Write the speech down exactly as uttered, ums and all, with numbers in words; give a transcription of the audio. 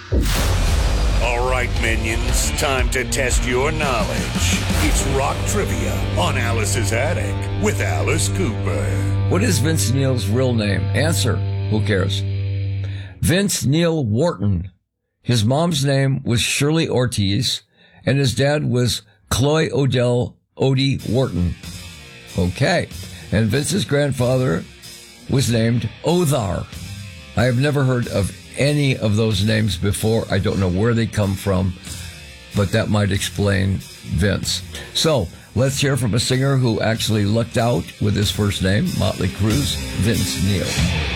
All right, minions, time to test your knowledge. It's Rock Trivia on Alice's Attic with Alice Cooper. What is Vince Neil's real name? Answer. Who cares? Vince Neil Wharton. His mom's name was Shirley Ortiz, and his dad was Cloy Odell Odie Wharton. Okay. And Vince's grandfather was named Othar. I have never heard of any of those names before. I don't know where they come from, but that might explain Vince. So let's hear from a singer who actually lucked out with his first name, Motley Crue's Vince Neil.